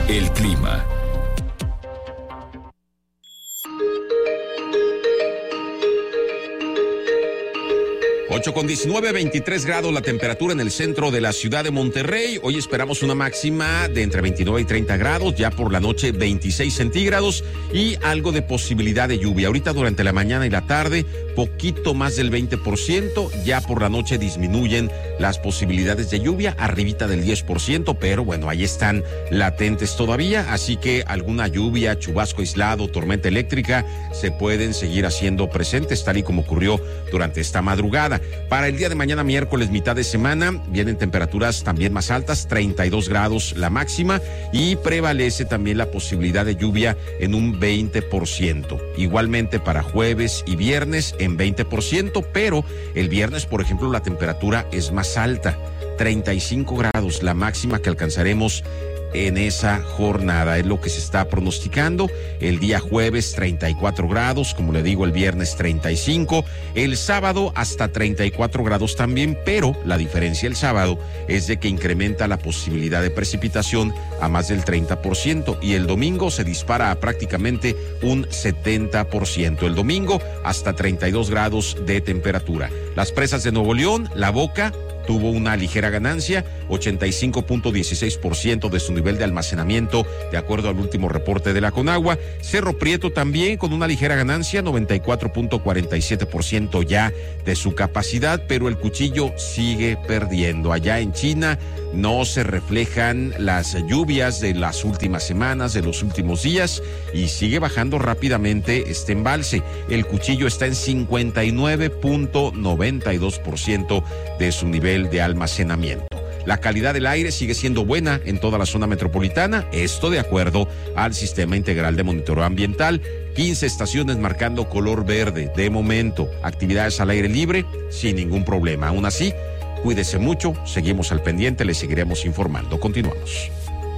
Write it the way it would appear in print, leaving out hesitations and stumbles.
El clima. Con 19, 23 grados la temperatura en el centro de la ciudad de Monterrey. Hoy esperamos una máxima de entre 29 y 30 grados, ya por la noche 26 centígrados y algo de posibilidad de lluvia. Ahorita durante la mañana y la tarde, poquito más del 20%, ya por la noche disminuyen las posibilidades de lluvia, arribita del 10%, pero bueno, ahí están latentes todavía, así que alguna lluvia, chubasco aislado, tormenta eléctrica, se pueden seguir haciendo presentes, tal y como ocurrió durante esta madrugada. Para el día de mañana, miércoles, mitad de semana, vienen temperaturas también más altas, 32 grados la máxima, y prevalece también la posibilidad de lluvia en un 20%. Igualmente para jueves y viernes en 20%, pero el viernes, por ejemplo, la temperatura es más alta, 35 grados la máxima que alcanzaremos en esa jornada, es lo que se está pronosticando. El día jueves 34 grados, como le digo, el viernes 35, el sábado hasta 34 grados también, pero la diferencia el sábado es de que incrementa la posibilidad de precipitación a más del 30% y el domingo se dispara a prácticamente un 70%. El domingo hasta 32 grados de temperatura. Las presas de Nuevo León, La Boca, tuvo una ligera ganancia, 85.16% de su nivel de almacenamiento, de acuerdo al último reporte de la Conagua. Cerro Prieto también con una ligera ganancia, 94.47% ya de su capacidad, pero el Cuchillo sigue perdiendo. Allá en China no se reflejan las lluvias de las últimas semanas, de los últimos días, y sigue bajando rápidamente este embalse. El Cuchillo está en 59.92% de su nivel de almacenamiento. La calidad del aire sigue siendo buena en toda la zona metropolitana, esto de acuerdo al Sistema Integral de Monitoreo Ambiental. 15 estaciones marcando color verde de momento, actividades al aire libre sin ningún problema. Aún así, cuídese mucho, seguimos al pendiente, le seguiremos informando. Continuamos.